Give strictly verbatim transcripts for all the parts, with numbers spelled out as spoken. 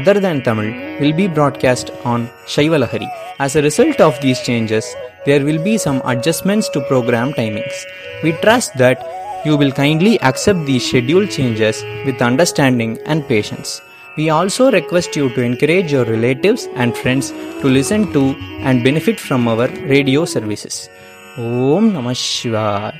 other than Tamil will be broadcast on Shaivalahari. As a result of these changes, there will be some adjustments to program timings. We trust that you will kindly accept these schedule changes with understanding and patience. We also request you to encourage your relatives and friends to listen to and benefit from our radio services. Om Namah Shivaya.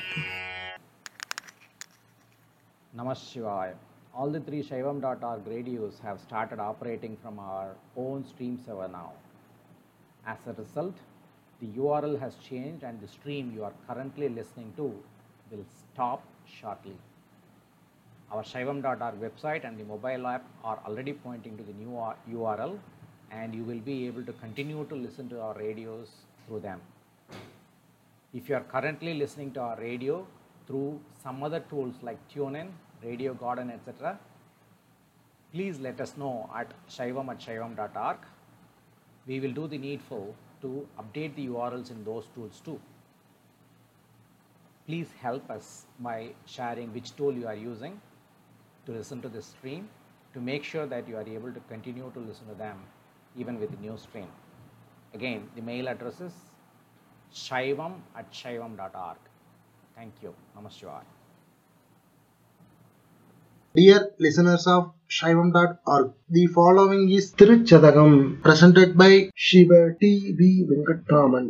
Namah Shivaya. All the three Shaivam dot org radios have started operating from our own stream server now. As a result, the U R L has changed and the stream you are currently listening to will stop shortly. Our Shaivam dot org website and the mobile app are already pointing to the new U R L, and you will be able to continue to listen to our radios through them. If you are currently listening to our radio through some other tools like TuneIn, Radio Garden, et cetera, please let us know at shaivam at shaivam dot org. We will do the needful to update the U R Ls in those tools too. Please help us by sharing which tool you are using to listen to this stream to make sure that you are able to continue to listen to them even with the new stream. Again, the mail address is shaivam at shaivam dot org. Thank you. Namaskar. Dear listeners of Shaivam dot org, the following is Tiruchadagam, presented by Shiva T V Venkatraman.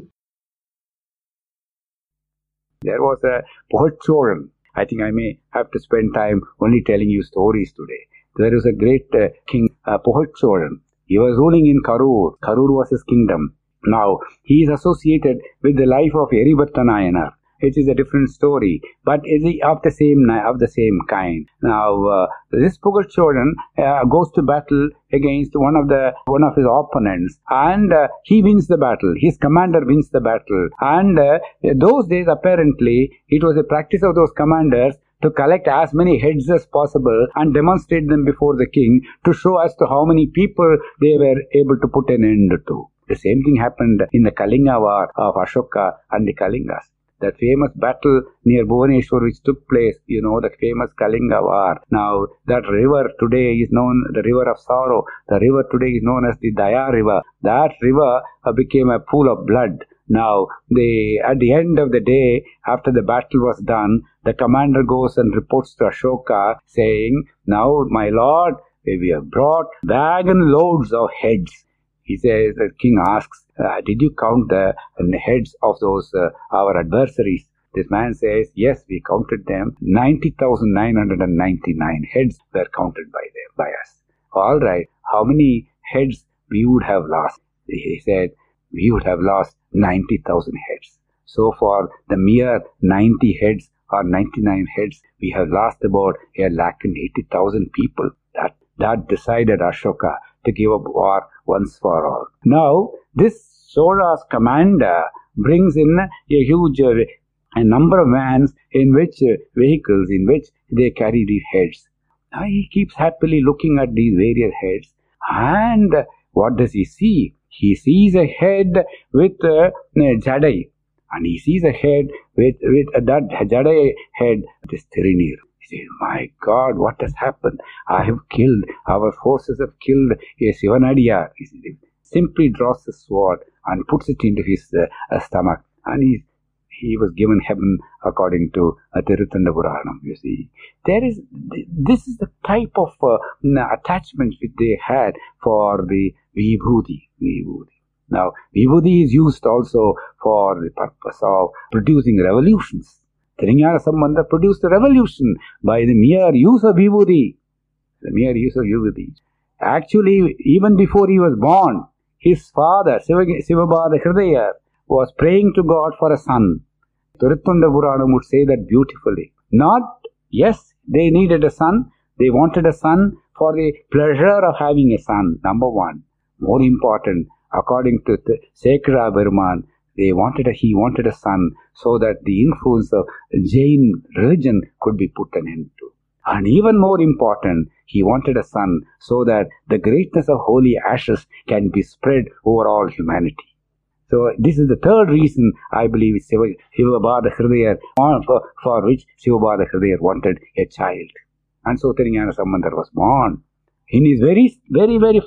There was a Puhatchoran. I think I may have to spend time only telling you stories today. There was a great uh, king, uh, Puhatchoran. He was ruling in Karur. Karur was his kingdom. Now, he is associated with the life of Eribatta Nayanar. It is a different story, but it is of the same of the same kind. Now, uh, this Puhatchoran uh, goes to battle against one of the one of his opponents, and uh, he wins the battle. His commander wins the battle, and uh, those days apparently it was a practice of those commanders to collect as many heads as possible and demonstrate them before the king to show as to how many people they were able to put an end to. The same thing happened in the Kalinga War of Ashoka and the Kalingas. That famous battle near Bhubaneswar which took place, you know, the famous Kalinga War. Now, that river today is known, the river of sorrow. The river today is known as the Daya River. That river uh, became a pool of blood. Now, they, at the end of the day, after the battle was done, the commander goes and reports to Ashoka saying, "Now, my lord, we have brought wagon loads of heads." He says, the king asks, uh, did you count the, the heads of those, uh, our adversaries? This man says, yes, we counted them. ninety thousand nine hundred ninety-nine heads were counted by them, by us. All right, how many heads we would have lost? He said, we would have lost ninety thousand heads. So for the mere ninety heads or ninety-nine heads, we have lost about a lakh and eighty thousand people. That, that decided Ashoka to give up war once for all. Now, this Sora's commander brings in a huge uh, a number of vans in which uh, vehicles in which they carry these heads. Now, he keeps happily looking at these various heads, and uh, what does he see? He sees a head with uh, Jadai, and he sees a head with, with uh, that Jadai head, this Thirinir. He says, my God, what has happened? I have killed, our forces have killed a Sivanadiya. He simply draws the sword and puts it into his uh, stomach, and he he was given heaven according to uh, Tirutanda Puranam. You see, there is this is the type of uh, attachment which they had for the Vibhuti. Vibhuti. Now, Vibhuti is used also for the purpose of producing revolutions. Trinyana Sambandha produced a revolution by the mere use of Vibhuti. The mere use of Vibhuti. Actually, even before he was born, his father, Sivabhada Hridaya, was praying to God for a son. Tirutanda Puranam would say that beautifully. Not, yes, they needed a son. They wanted a son for the pleasure of having a son, number one. More important, according to the Sekara Berman, they wanted a, he wanted a son so that the influence of Jain religion could be put an end to. And even more important, he wanted a son so that the greatness of holy ashes can be spread over all humanity. So this is the third reason I believe Sivabhada Hridaya, for, for which Sivabhada Hridaya wanted a child. And so Trinyana Sambandha was born. In his very, very, very